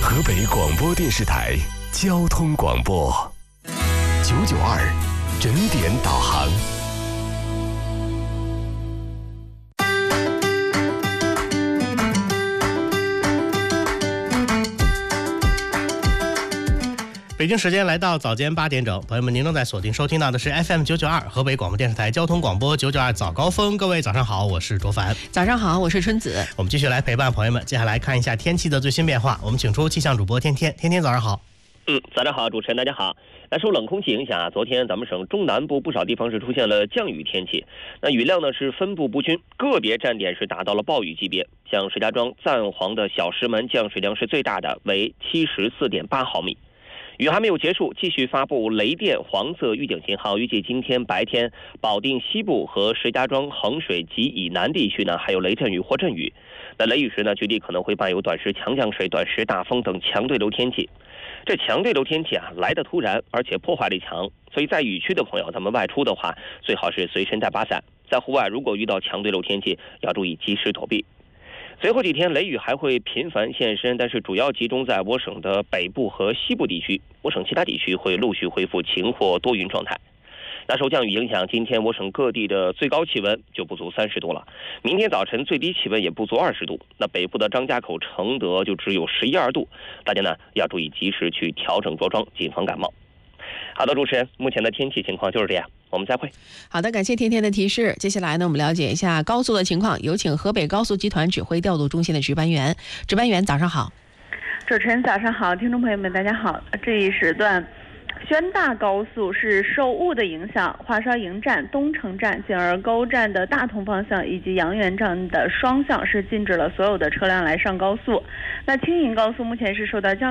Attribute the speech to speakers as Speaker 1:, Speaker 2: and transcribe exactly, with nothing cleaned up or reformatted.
Speaker 1: 河北广播电视台交通广播九九二整点导航。
Speaker 2: 北京时间来到早间八点整，朋友们，您正在锁定收听到的是 F M 九九二河北广播电视台交通广播九九二早高峰。各位早上好，我是卓凡。
Speaker 3: 早上好，我是春子。
Speaker 2: 我们继续来陪伴朋友们，接下来看一下天气的最新变化。我们请出气象主播天天，天天早上好。
Speaker 4: 嗯，早上好，主持人大家好。那受冷空气影响啊，昨天咱们省中南部不少地方是出现了降雨天气，那雨量呢是分布不均，个别站点是达到了暴雨级别。像石家庄赞皇的小石门降水量是最大的，为七十四点八毫米。雨还没有结束，继续发布雷电黄色预警信号。预计今天白天，保定西部和石家庄衡水及以南地区呢，还有雷阵雨或阵雨。那雷雨时呢，局地可能会伴有短时强降水、短时大风等强对流天气。这强对流天气啊，来得突然，而且破坏力强，所以在雨区的朋友，咱们外出的话，最好是随身带把伞。在户外，如果遇到强对流天气，要注意及时躲避。随后几天雷雨还会频繁现身，但是主要集中在我省的北部和西部地区，我省其他地区会陆续恢复晴或多云状态。那受降雨影响，今天我省各地的最高气温就不足三十度了，明天早晨最低气温也不足二十度。那北部的张家口、承德就只有十一二度，大家呢要注意及时去调整着装，谨防感冒。好的，主持人，目前的天气情况就是这样，我们再会。
Speaker 3: 好的，感谢天天的提示。接下来呢，我们了解一下高速的情况，有请河北高速集团指挥调度中心的值班员。值班员早上好。
Speaker 5: 主持人早上好，听众朋友们大家好。这一时段宣大高速是受雾的影响，华沙营站、东城站、景儿沟站的大同方向以及阳源站的双向是禁止了所有的车辆来上高速。那青银高速目前是受到降